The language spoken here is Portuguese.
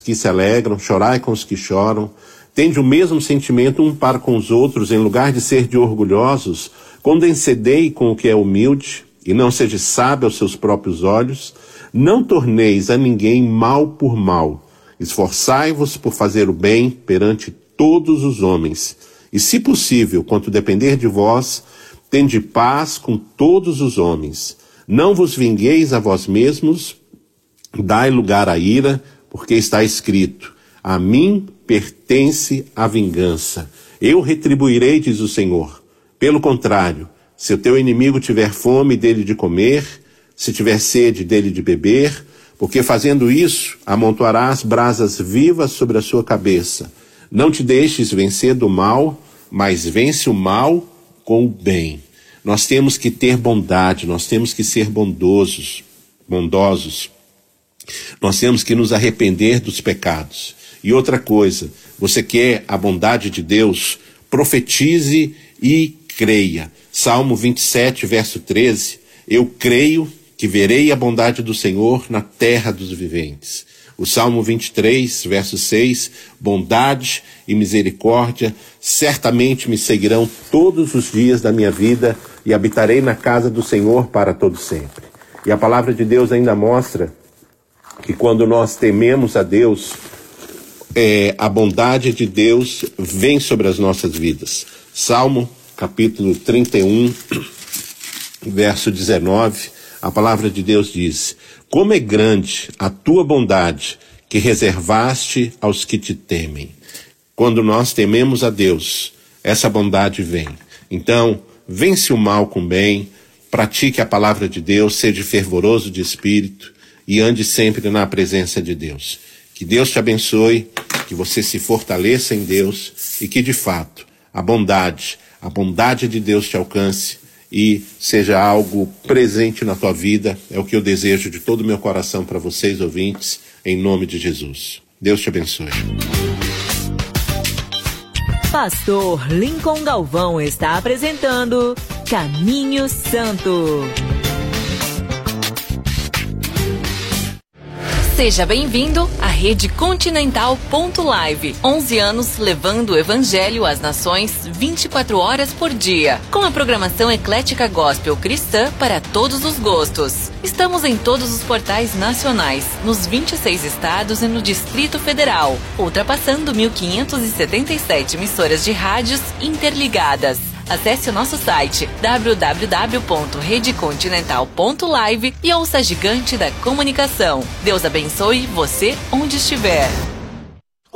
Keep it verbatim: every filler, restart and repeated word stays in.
que se alegram, chorai com os que choram. Tende o mesmo sentimento um para com os outros, em lugar de ser de orgulhosos, condescendei com o que é humilde, e não seja sábio aos seus próprios olhos. Não torneis a ninguém mal por mal. Esforçai-vos por fazer o bem perante todos os homens. E, se possível, quanto depender de vós, tende paz com todos os homens. Não vos vingueis a vós mesmos, dai lugar à ira, porque está escrito: a mim pertence a vingança. Eu retribuirei, diz o Senhor. Pelo contrário, se o teu inimigo tiver fome, dele de comer, se tiver sede, dele de beber, porque fazendo isso, amontoarás brasas vivas sobre a sua cabeça. Não te deixes vencer do mal, mas vence o mal com o bem. Nós temos que ter bondade, nós temos que ser bondosos, bondosos. Nós temos que nos arrepender dos pecados. E outra coisa, você quer a bondade de Deus? Profetize e creia. Salmo vinte e sete, verso treze. Eu creio que verei a bondade do Senhor na terra dos viventes. O Salmo vinte e três, verso seis. Bondade e misericórdia certamente me seguirão todos os dias da minha vida e habitarei na casa do Senhor para todo sempre. E a palavra de Deus ainda mostra que quando nós tememos a Deus, é, a bondade de Deus vem sobre as nossas vidas. Salmo capítulo trinta e um, verso dezenove, a palavra de Deus diz: como é grande a tua bondade que reservaste aos que te temem. Quando nós tememos a Deus, essa bondade vem. Então, vence o mal com o bem, pratique a palavra de Deus, seja fervoroso de espírito e ande sempre na presença de Deus. Que Deus te abençoe, que você se fortaleça em Deus e que, de fato, a bondade, a bondade de Deus te alcance e seja algo presente na tua vida. É o que eu desejo de todo o meu coração para vocês, ouvintes, em nome de Jesus. Deus te abençoe. Pastor Lincoln Galvão está apresentando Caminho Santo. Seja bem-vindo à Rede Continental ponto live. onze anos levando o Evangelho às nações vinte e quatro horas por dia. Com a programação eclética gospel cristã para todos os gostos. Estamos em todos os portais nacionais, nos vinte e seis estados e no Distrito Federal, ultrapassando mil quinhentas e setenta e sete emissoras de rádios interligadas. Acesse o nosso site w w w ponto rede continental ponto live e ouça a gigante da comunicação. Deus abençoe você onde estiver.